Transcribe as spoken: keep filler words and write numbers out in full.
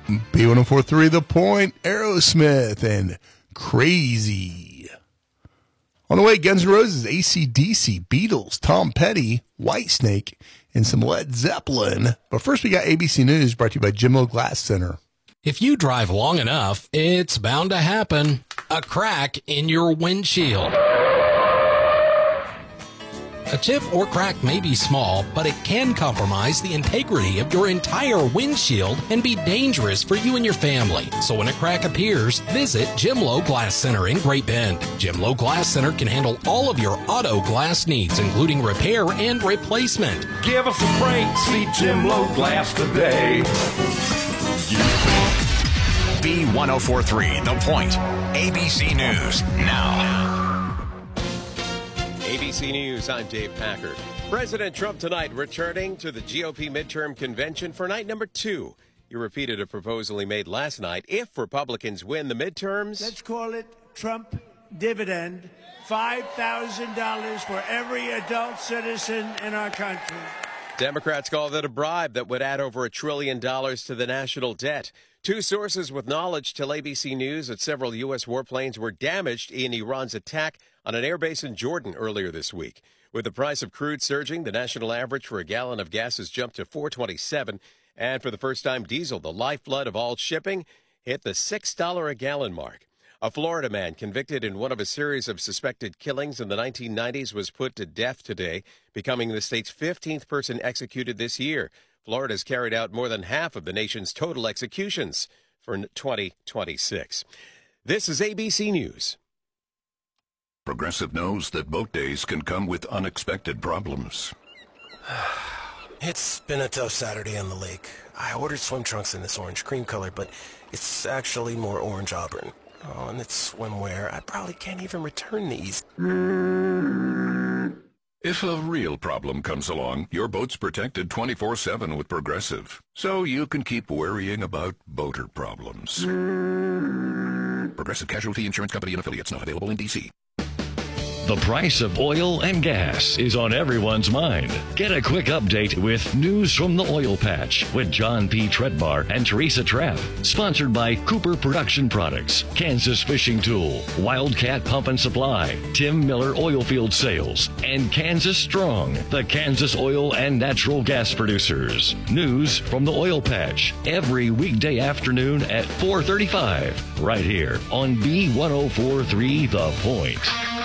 B one oh four point three The Point, Aerosmith, and Crazy. On the way, Guns N' Roses, A C D C, Beatles, Tom Petty, Whitesnake, and some Led Zeppelin. But first, we got A B C News, brought to you by Jimlo Glass Center. If you drive long enough, it's bound to happen. A crack in your windshield. A chip or crack may be small, but it can compromise the integrity of your entire windshield and be dangerous for you and your family. So when a crack appears, visit Jimlo Glass Center in Great Bend. Jimlo Glass Center can handle all of your auto glass needs, including repair and replacement. Give us a break, see Jimlo Glass today. B one oh four point three The Point, A B C News now. A B C News, I'm Dave Packard. President Trump tonight returning to the G O P midterm convention for night number two. He repeated a proposal he made last night. If Republicans win the midterms, let's call it Trump dividend, five thousand dollars for every adult citizen in our country. Democrats call that a bribe that would add over a trillion dollars to the national debt. Two sources with knowledge tell A B C News that several U S warplanes were damaged in Iran's attack on an airbase in Jordan earlier this week. With the price of crude surging, the national average for a gallon of gas has jumped to four twenty-seven. And for the first time, diesel, the lifeblood of all shipping, hit the six dollars a gallon mark. A Florida man convicted in one of a series of suspected killings in the nineteen nineties was put to death today, becoming the state's fifteenth person executed this year. Florida's carried out more than half of the nation's total executions for twenty twenty-six. This is A B C News. Progressive knows that boat days can come with unexpected problems. It's been a tough Saturday on the lake. I ordered swim trunks in this orange cream color, but it's actually more orange auburn. Oh, and it's swimwear. I probably can't even return these. If a real problem comes along, your boat's protected twenty-four seven with Progressive, so you can keep worrying about boater problems. Progressive Casualty Insurance Company and Affiliates, not available in D C The price of oil and gas is on everyone's mind. Get a quick update with News from the Oil Patch with John P. Treadbar and Teresa Trapp. Sponsored by Cooper Production Products, Kansas Fishing Tool, Wildcat Pump and Supply, Tim Miller Oilfield Sales, and Kansas Strong, the Kansas oil and natural gas producers. News from the Oil Patch every weekday afternoon at four thirty-five, right here on B one oh four point three The Point.